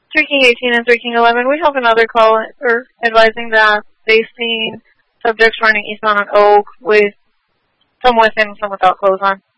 3 King 18 and 3 King 11, we have another call advising that they've seen subjects running eastbound on Oak with some with and some without clothes on.